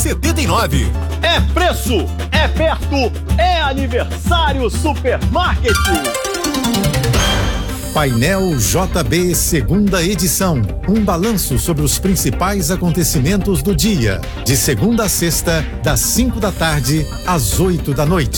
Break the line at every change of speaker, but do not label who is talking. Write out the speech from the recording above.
9,79.
É preço, é perto, é aniversário Supermarket.
Painel JB segunda edição. Um balanço sobre os principais acontecimentos do dia. De segunda a sexta, das 5 da tarde às 8 da noite.